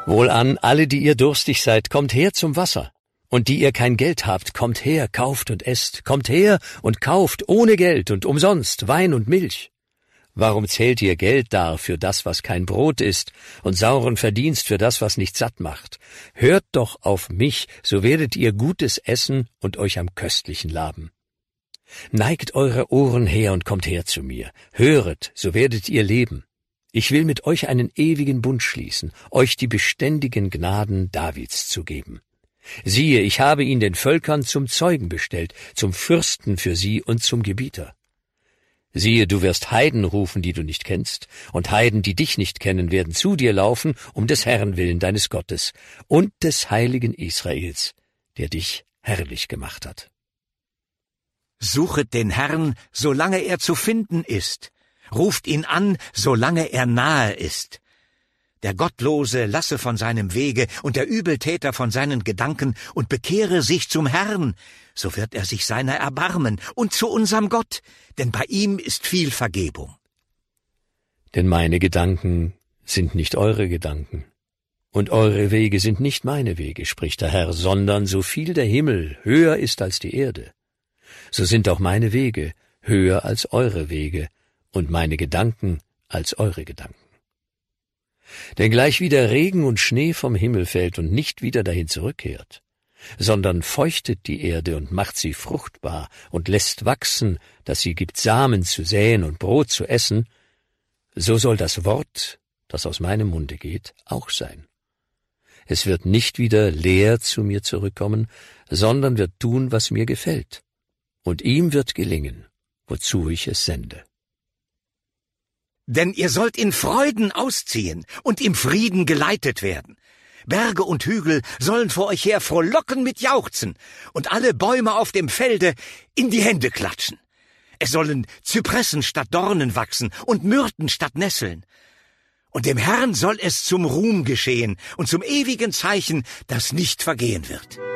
Wohlan, alle, die ihr durstig seid, kommt her zum Wasser. Und die ihr kein Geld habt, kommt her, kauft und esst. Kommt her und kauft ohne Geld und umsonst Wein und Milch. Warum zählt ihr Geld dar für das, was kein Brot ist, und sauren Verdienst für das, was nicht satt macht? Hört doch auf mich, so werdet ihr Gutes essen und euch am Köstlichen laben. Neigt eure Ohren her und kommt her zu mir. Höret, so werdet ihr leben. Ich will mit euch einen ewigen Bund schließen, euch die beständigen Gnaden Davids zu geben. Siehe, ich habe ihn den Völkern zum Zeugen bestellt, zum Fürsten für sie und zum Gebieter. Siehe, du wirst Heiden rufen, die du nicht kennst, und Heiden, die dich nicht kennen, werden zu dir laufen, um des Herrn willen deines Gottes und des Heiligen Israels, der dich herrlich gemacht hat. Suchet den Herrn, solange er zu finden ist. Ruft ihn an, solange er nahe ist. Der Gottlose lasse von seinem Wege und der Übeltäter von seinen Gedanken und bekehre sich zum Herrn. So wird er sich seiner erbarmen und zu unserem Gott, denn bei ihm ist viel Vergebung. Denn meine Gedanken sind nicht eure Gedanken, und eure Wege sind nicht meine Wege, spricht der Herr, sondern so viel der Himmel höher ist als die Erde, so sind auch meine Wege höher als eure Wege und meine Gedanken als eure Gedanken. Denn gleichwie der Regen und Schnee vom Himmel fällt und nicht wieder dahin zurückkehrt, sondern feuchtet die Erde und macht sie fruchtbar und lässt wachsen, dass sie gibt Samen zu säen und Brot zu essen, so soll das Wort, das aus meinem Munde geht, auch sein. Es wird nicht wieder leer zu mir zurückkommen, sondern wird tun, was mir gefällt, und ihm wird gelingen, wozu ich es sende. Denn ihr sollt in Freuden ausziehen und im Frieden geleitet werden. Berge und Hügel sollen vor euch her frohlocken mit Jauchzen und alle Bäume auf dem Felde in die Hände klatschen. Es sollen Zypressen statt Dornen wachsen und Myrten statt Nesseln. Und dem Herrn soll es zum Ruhm geschehen und zum ewigen Zeichen, das nicht vergehen wird.